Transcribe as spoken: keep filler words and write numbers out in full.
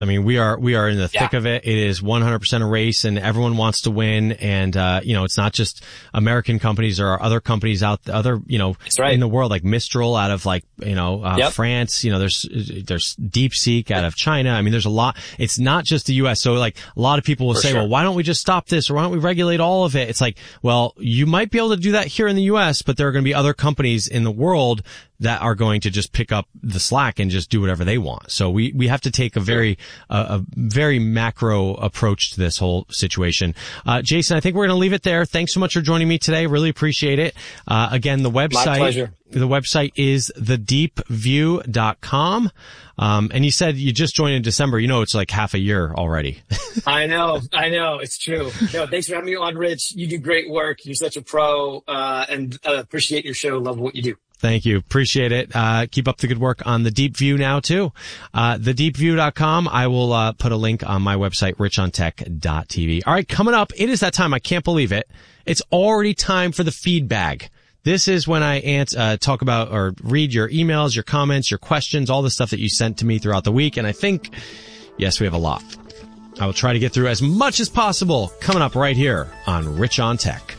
I mean, we are, we are in the Yeah. thick of it. It is one hundred percent a race and everyone wants to win. And, uh, you know, it's not just American companies. There are other companies out, other, you know, That's right. in the world, like Mistral out of like, you know, uh, Yep. France, you know, there's, there's DeepSeek out of China. I mean, there's a lot. It's not just the U S. So like a lot of people will For say, sure. well, why don't we just stop this or why don't we regulate all of it? It's like, well, you might be able to do that here in the U S, but there are going to be other companies in the world that are going to just pick up the slack and just do whatever they want. So we, we have to take a very, uh, a very macro approach to this whole situation. Uh, Jason, I think we're going to leave it there. Thanks so much for joining me today. Really appreciate it. Uh, again, the website, My pleasure. the website is the deep view dot com. Um, and you said you just joined in December. You know, it's like half a year already. I know, I know, it's true. No, thanks for having me on, Rich. You do great work. You're such a pro, uh, and uh, appreciate your show. Love what you do. Thank you. Appreciate it. Uh, keep up the good work on the Deep View now too. Uh, the deep view dot com. I will, uh, put a link on my website, rich on tech dot t v. All right. Coming up, it is that time. I can't believe it. It's already time for the feedback. This is when I ant, uh, talk about or read your emails, your comments, your questions, all the stuff that you sent to me throughout the week. And I think, yes, we have a lot. I will try to get through as much as possible coming up right here on Rich on Tech.